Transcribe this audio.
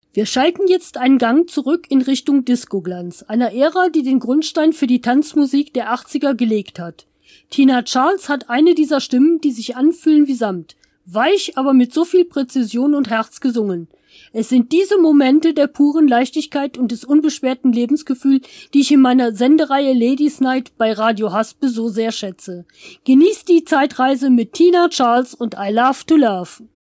Wir schalten jetzt einen Gang zurück in Richtung Disco-Glanz, einer Ära, die den Grundstein für die Tanzmusik der 80er gelegt hat. Tina Charles hat eine dieser Stimmen, die sich anfühlen wie Samt. Weich, aber mit so viel Präzision und Herz gesungen. Es sind diese Momente der puren Leichtigkeit und des unbeschwerten Lebensgefühls, die ich in meiner Sendereihe Ladies Night bei Radio Haspe so sehr schätze. Genießt die Zeitreise mit Tina Charles und I Love to Love.